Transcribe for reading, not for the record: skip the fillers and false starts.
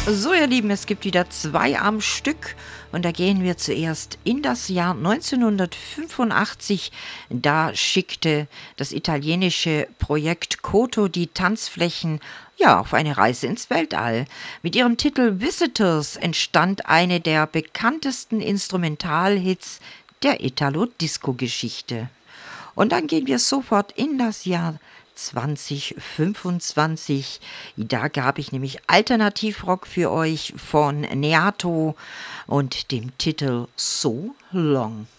So, ihr Lieben, es gibt wieder zwei am Stück und da gehen wir zuerst in das Jahr 1985. Da schickte das italienische Projekt Koto die Tanzflächen auf eine Reise ins Weltall. Mit ihrem Titel Visitors entstand eine der bekanntesten Instrumentalhits der Italo-Disco-Geschichte. Und dann gehen wir sofort in das Jahr 2025. Da gab ich nämlich Alternativrock für euch von Neato und dem Titel So Long.